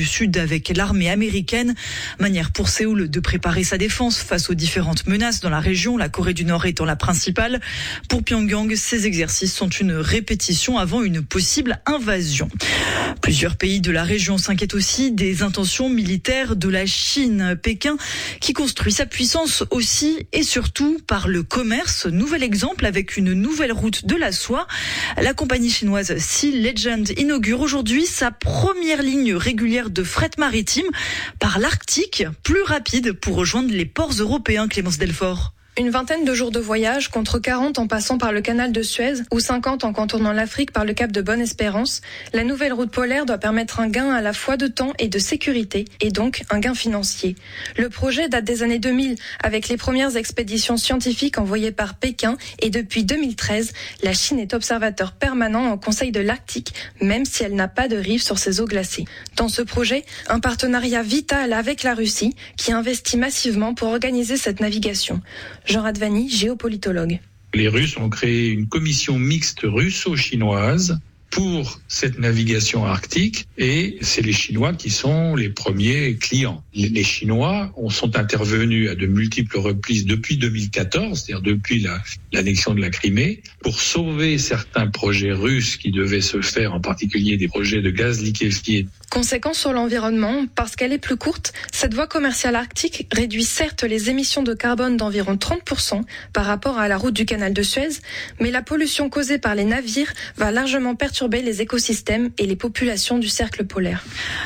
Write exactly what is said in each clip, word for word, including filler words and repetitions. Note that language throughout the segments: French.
Sud avec l'armée américaine. Manière pour Séoul de préparer sa défense face aux différentes menaces dans la région, la Corée du Nord étant la principale. Pour Pyongyang, ces exercices sont une répétition avant une possible invasion. Plusieurs pays de la région s'inquiètent aussi des intentions militaires de la Chine. Pékin qui construit sa puissance aussi et surtout par le commerce. Nouvel exemple avec une nouvelle route de la soie. La compagnie chinoise Sea Legend inaugure aujourd'hui sa première ligne régulière de fret maritime par l'Arctique, plus rapide pour rejoindre les ports européens. Clémence Delfort. Une vingtaine de jours de voyage contre quarante en passant par le canal de Suez ou cinquante en contournant l'Afrique par le cap de Bonne-Espérance, la nouvelle route polaire doit permettre un gain à la fois de temps et de sécurité et donc un gain financier. Le projet date des années deux mille avec les premières expéditions scientifiques envoyées par Pékin et depuis deux mille treize, la Chine est observateur permanent au Conseil de l'Arctique même si elle n'a pas de rive sur ses eaux glacées. Dans ce projet, un partenariat vital avec la Russie qui investit massivement pour organiser cette navigation. Jean Radvani, géopolitologue. Les Russes ont créé une commission mixte russo-chinoise pour cette navigation arctique et c'est les Chinois qui sont les premiers clients. Les Chinois sont intervenus à de multiples reprises depuis deux mille quatorze, c'est-à-dire depuis la, l'annexion de la Crimée, pour sauver certains projets russes qui devaient se faire, en particulier des projets de gaz liquéfié. Conséquence sur l'environnement, parce qu'elle est plus courte, cette voie commerciale arctique réduit certes les émissions de carbone d'environ trente pour cent par rapport à la route du canal de Suez, mais la pollution causée par les navires va largement perturber les écosystèmes et les populations du cercle polaire.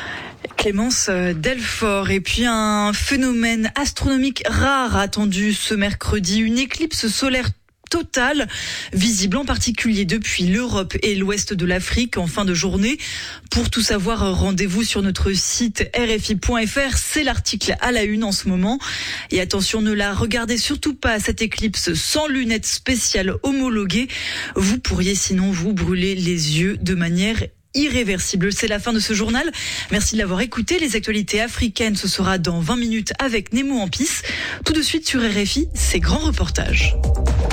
Clémence Delfort. Et puis un phénomène astronomique rare attendu ce mercredi, une éclipse solaire totale, visible en particulier depuis l'Europe et l'ouest de l'Afrique en fin de journée. Pour tout savoir, rendez-vous sur notre site R F I point F R. C'est l'article à la une en ce moment. Et attention, ne la regardez surtout pas, cette éclipse, sans lunettes spéciales homologuées. Vous pourriez sinon vous brûler les yeux de manière irréversible. C'est la fin de ce journal. Merci de l'avoir écouté. Les actualités africaines, ce sera dans vingt minutes avec Nemo Ampis. Tout de suite sur R F I, c'est grand reportage.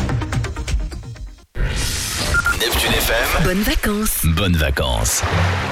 Neptune F M. Bonnes vacances. Bonnes vacances.